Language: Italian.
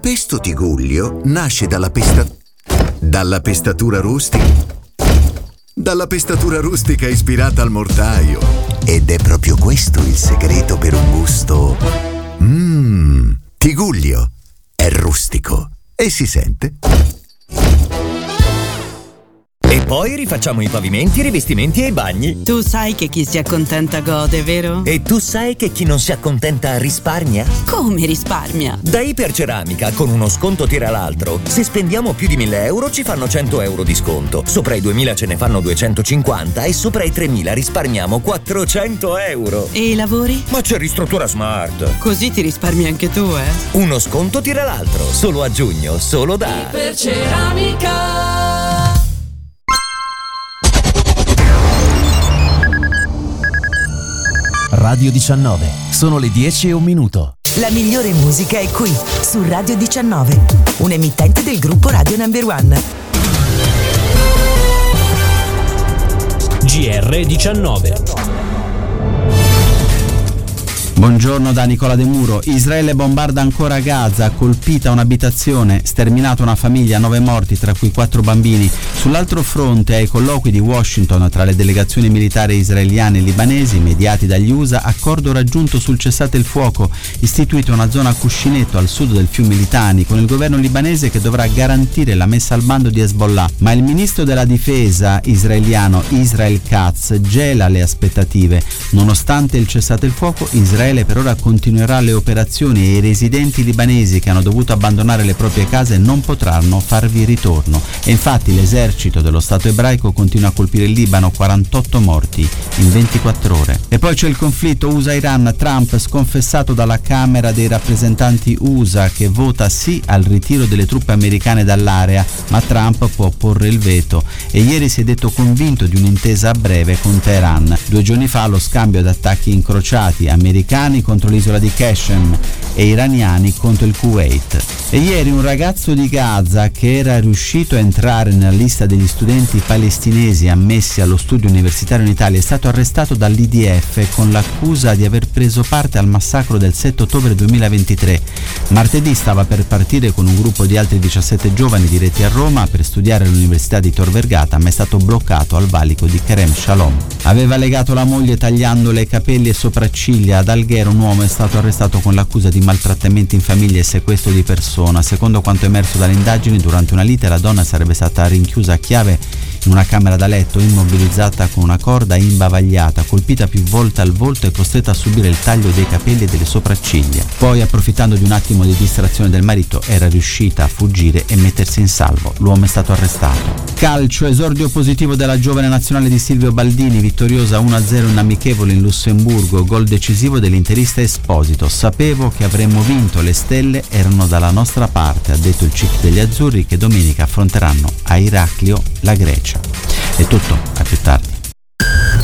pesto Tigullio nasce dalla pestatura rustica ispirata al mortaio. Ed è proprio questo il segreto per un gusto. Tigullio è rustico e si sente. E poi rifacciamo i pavimenti, i rivestimenti e i bagni. Tu sai che chi si accontenta gode, vero? E tu sai che chi non si accontenta risparmia? Come risparmia? Da Iperceramica, con uno sconto tira l'altro. Se spendiamo più di 1.000 euro ci fanno 100 euro di sconto. Sopra i 2.000 ce ne fanno 250 e sopra i 3.000 risparmiamo 400 euro. E i lavori? Ma c'è Ristruttura Smart. Così ti risparmi anche tu, eh? Uno sconto tira l'altro. Solo a giugno, solo da Iperceramica. Radio 19. Sono le 10:01. La migliore musica è qui, su Radio 19, un emittente del gruppo Radio Number One. GR19. Buongiorno da Nicola De Muro. Israele bombarda ancora Gaza, colpita un'abitazione, sterminata una famiglia, 9 morti, tra cui 4 bambini. Sull'altro fronte, ai colloqui di Washington tra le delegazioni militari israeliane e libanesi, mediati dagli USA, accordo raggiunto sul cessate il fuoco, istituito una zona a cuscinetto al sud del fiume Litani, con il governo libanese che dovrà garantire la messa al bando di Hezbollah. Ma il ministro della difesa israeliano Israel Katz gela le aspettative. Nonostante il cessate il fuoco, Israele per ora continuerà le operazioni e i residenti libanesi che hanno dovuto abbandonare le proprie case non potranno farvi ritorno. E infatti l'esercito dello Stato ebraico continua a colpire il Libano, 48 morti in 24 ore. E poi c'è il conflitto USA-Iran. Trump sconfessato dalla Camera dei rappresentanti USA che vota sì al ritiro delle truppe americane dall'area, ma Trump può porre il veto e ieri si è detto convinto di un'intesa a breve con Teheran. 2 giorni fa lo scambio di attacchi incrociati americani contro l'isola di Qasem e iraniani contro il Kuwait. E ieri un ragazzo di Gaza che era riuscito a entrare nella lista degli studenti palestinesi ammessi allo studio universitario in Italia è stato arrestato dall'IDF con l'accusa di aver preso parte al massacro del 7 ottobre 2023. Martedì stava per partire con un gruppo di altri 17 giovani diretti a Roma per studiare all'Università di Tor Vergata, ma è stato bloccato al valico di Kerem Shalom. Aveva legato la moglie tagliandole i capelli e sopracciglia. Ad Alghero un uomo è stato arrestato con l'accusa di maltrattamenti in famiglia e sequestro di persona. Secondo quanto emerso dalle indagini, durante una lite la donna sarebbe stata rinchiusa a chiave in una camera da letto, immobilizzata con una corda e imbavagliata, colpita più volte al volto e costretta a subire il taglio dei capelli e delle sopracciglia. Poi, approfittando di un attimo di distrazione del marito, era riuscita a fuggire e mettersi in salvo. L'uomo è stato arrestato. Calcio, esordio positivo della giovane nazionale di Silvio Baldini, vittoriosa 1-0 in amichevole in Lussemburgo, gol decisivo dell'interista Esposito. Sapevo che avremmo vinto, le stelle erano dalla nostra parte, ha detto il CIC degli azzurri che domenica affronteranno a Iraklio la Grecia. È tutto, a più tardi.